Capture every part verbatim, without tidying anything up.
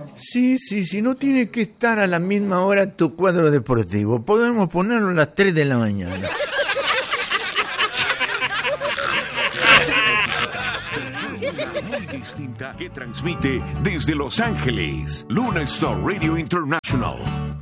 Sí, sí, sí, no tiene que estar a la misma hora tu cuadro deportivo. Podemos ponerlo a las tres de la mañana. Muy distinta que transmite desde Los Ángeles, Luna Star Radio International.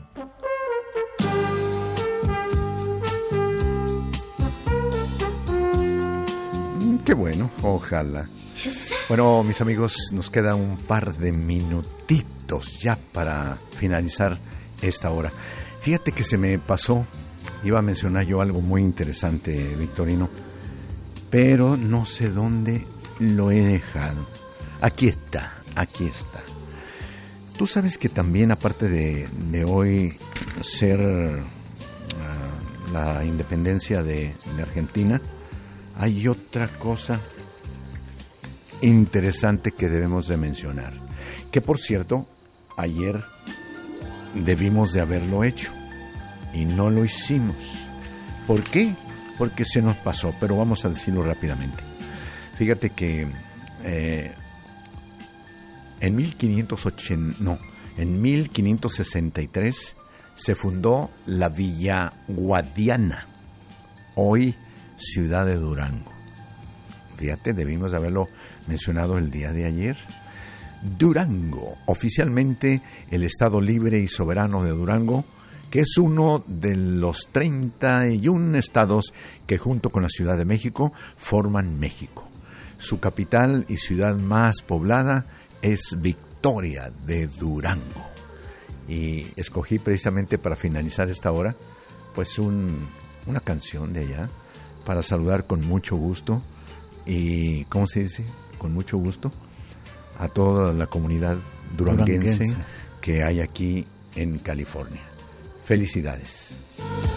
Qué bueno, ojalá. Bueno, mis amigos, nos queda un par de minutitos ya para finalizar esta hora. Fíjate que se me pasó, iba a mencionar yo algo muy interesante, Victorino, pero no sé dónde lo he dejado. Aquí está, aquí está. Tú sabes que también, aparte de, de hoy ser uh, la independencia de, de Argentina, hay otra cosa interesante que debemos de mencionar, que por cierto, ayer debimos de haberlo hecho y no lo hicimos. ¿Por qué? Porque se nos pasó, pero vamos a decirlo rápidamente. Fíjate que eh, en mil quinientos ochenta, no, en mil quinientos sesenta y tres se fundó la Villa Guadiana, hoy ciudad de Durango. Fíjate, debimos de haberlo mencionado el día de ayer. Durango, oficialmente el Estado Libre y Soberano de Durango, que es uno de los treinta y uno estados que junto con la Ciudad de México forman México. Su capital y ciudad más poblada es Victoria de Durango. Y escogí precisamente para finalizar esta hora, pues un, una canción de allá, para saludar con mucho gusto y, ¿cómo se dice? Con mucho gusto a toda la comunidad duranguense, duranguense que hay aquí en California. Felicidades.